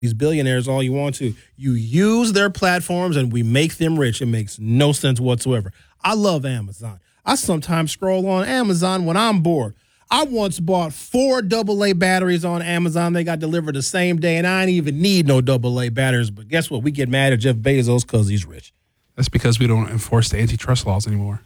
these billionaires all you want to. You use their platforms and we make them rich. It makes no sense whatsoever. I love Amazon. I sometimes scroll on Amazon when I'm bored. I once bought 4 AA batteries on Amazon. They got delivered the same day, and I didn't even need no AA batteries. But guess what? We get mad at Jeff Bezos because he's rich. That's because we don't enforce the antitrust laws anymore.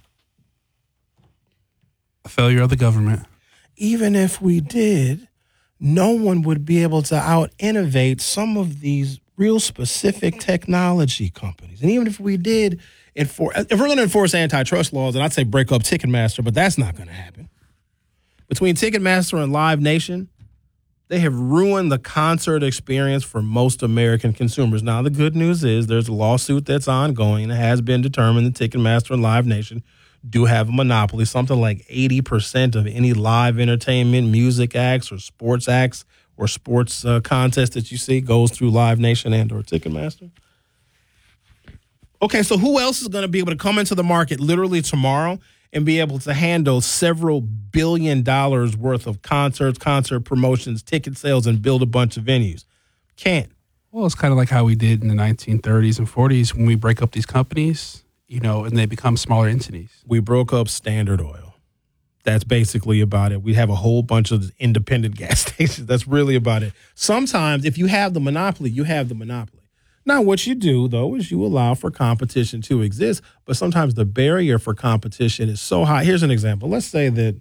A failure of the government. Even if we did, no one would be able to out-innovate some of these real specific technology companies. And even if we did, if we're going to enforce antitrust laws, then I'd say break up Ticketmaster, but that's not going to happen. Between Ticketmaster and Live Nation, they have ruined the concert experience for most American consumers. Now, the good news is there's a lawsuit that's ongoing. It has been determined that Ticketmaster and Live Nation do have a monopoly. Something like 80% of any live entertainment, music acts or sports contests that you see goes through Live Nation and or Ticketmaster. Okay, so who else is going to be able to come into the market literally tomorrow and be able to handle several $1 billion worth of concerts, concert promotions, ticket sales, and build a bunch of venues? Can't. Well, it's kind of like how we did in the 1930s and 40s when we break up these companies, and they become smaller entities. We broke up Standard Oil. That's basically about it. We have a whole bunch of independent gas stations. That's really about it. Sometimes if you have the monopoly, you have the monopoly. Now, what you do, though, is you allow for competition to exist, but sometimes the barrier for competition is so high. Here's an example. Let's say that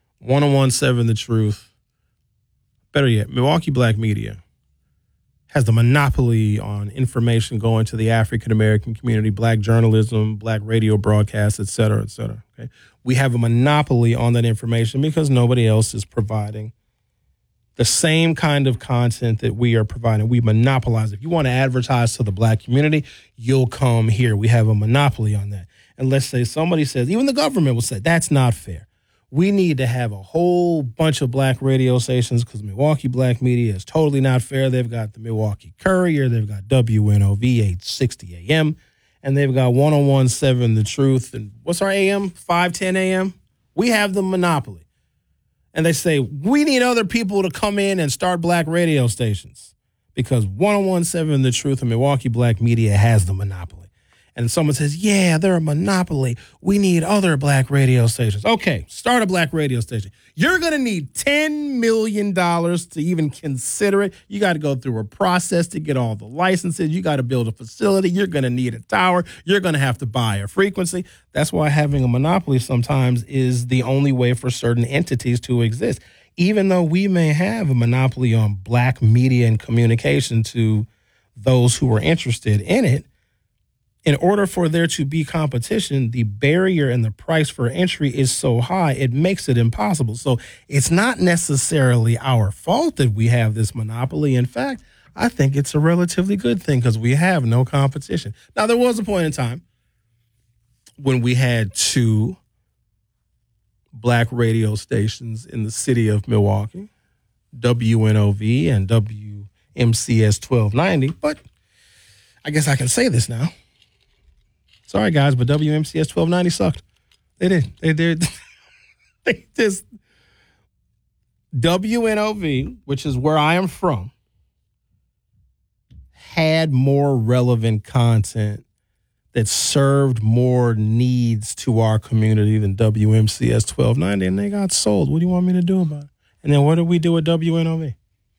1017 The Truth, better yet, Milwaukee Black Media, has the monopoly on information going to the African-American community, black journalism, black radio broadcasts, et cetera, et cetera. Okay? We have a monopoly on that information because nobody else is providing the same kind of content that we are providing. We monopolize. If you want to advertise to the black community, you'll come here. We have a monopoly on that. And let's say somebody says, even the government will say, that's not fair. We need to have a whole bunch of black radio stations because Milwaukee Black Media is totally not fair. They've got the Milwaukee Courier. They've got WNOV 860 AM. And they've got 1017 The Truth. And what's our AM? 510 AM? We have the monopoly. And they say, we need other people to come in and start black radio stations because 1017 The Truth and Milwaukee Black Media has the monopoly. And someone says, yeah, they're a monopoly. We need other black radio stations. Okay, start a black radio station. You're going to need $10 million to even consider it. You got to go through a process to get all the licenses. You got to build a facility. You're going to need a tower. You're going to have to buy a frequency. That's why having a monopoly sometimes is the only way for certain entities to exist. Even though we may have a monopoly on black media and communication to those who are interested in it, in order for there to be competition, the barrier and the price for entry is so high, it makes it impossible. So it's not necessarily our fault that we have this monopoly. In fact, I think it's a relatively good thing because we have no competition. Now, there was a point in time when we had 2 black radio stations in the city of Milwaukee, WNOV and WMCS 1290. But I guess I can say this now. Sorry, guys, but WMCS 1290 sucked. They did. They did. They just. WNOV, which is where I am from, had more relevant content that served more needs to our community than WMCS 1290, and they got sold. What do you want me to do about it? And then what did we do with WNOV?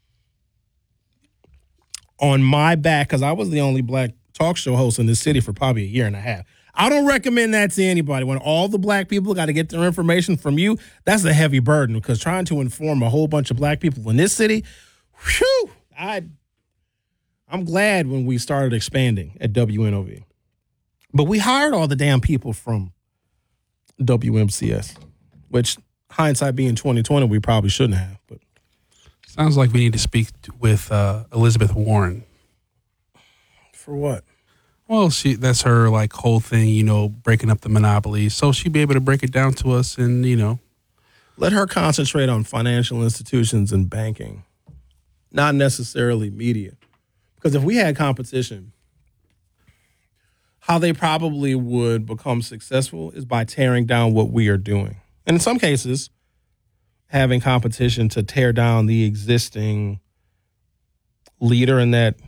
On my back, because I was the only black talk show host in this city for probably a year and a half. I don't recommend that to anybody. When all the black people got to get their information from you, that's a heavy burden because trying to inform a whole bunch of black people in this city, whew, I'm glad when we started expanding at WNOV. But we hired all the damn people from WMCS, which hindsight being 2020, we probably shouldn't have. But sounds like we need to speak with Elizabeth Warren. For what? Well, that's her whole thing, breaking up the monopoly. So she'd be able to break it down to us and, Let her concentrate on financial institutions and banking, not necessarily media. Because if we had competition, how they probably would become successful is by tearing down what we are doing. And in some cases, having competition to tear down the existing leader in that